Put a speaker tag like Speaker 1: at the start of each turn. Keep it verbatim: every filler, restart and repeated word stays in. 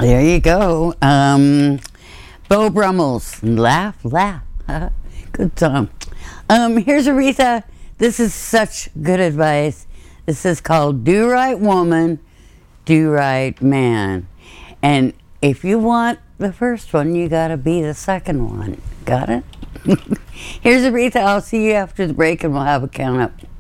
Speaker 1: There you go. Um, Beau Brummels, laugh, laugh. Good song. Um, here's Aretha. This is such good advice. This is called Do Right Woman, Do Right Man. And if you want the first one, you gotta be the second one. Got it? Here's Aretha. I'll see you after the break and we'll have a count up.